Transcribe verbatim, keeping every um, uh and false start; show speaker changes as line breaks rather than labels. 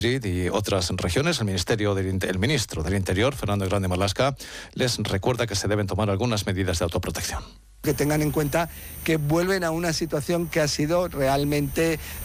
Y otras regiones, el Ministerio del, el ministro del Interior, Fernando Grande Marlaska, les recuerda que se deben tomar algunas medidas de autoprotección.
Que tengan en cuenta que vuelven a una situación que ha sido realmente